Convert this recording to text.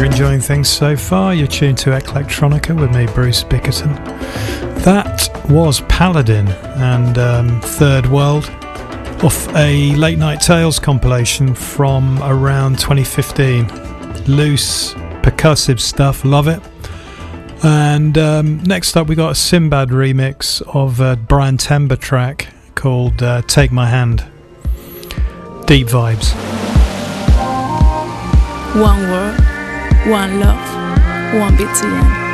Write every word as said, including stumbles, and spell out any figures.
you're enjoying things so far. You're tuned to Eclectronica with me, Bruce Bickerton. That was Paladin and um, Third World off a Late Night Tales compilation from around twenty fifteen. Loose, percussive stuff, love it. And um, next up we got a Sinbad remix of a Brian Temba track called uh, Take My Hand. Deep vibes. One word, one love, one B T N.